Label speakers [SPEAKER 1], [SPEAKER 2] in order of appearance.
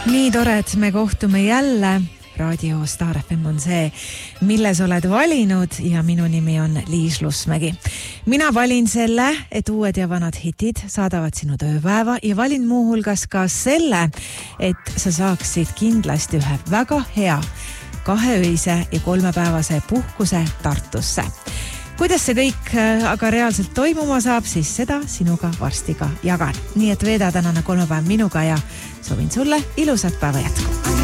[SPEAKER 1] Nii tore, et me kohtume jälle. Raadio Star FM on see, milles oled valinud ja minu nimi on Liis Lusmägi. Mina valin selle, et uued ja vanad hitid saadavad sinu tööpäeva ja valin muuhulgas ka selle, et sa saaksid kindlasti ühe väga hea 2-öise ja 3-päevase puhkuse Tartusse. Kuidas see kõik aga reaalselt toimuma saab, siis seda sinuga varsti ka jagan. Nii et veeda tänane 3 päev minuga ja soovin sulle ilusat päeva jätku.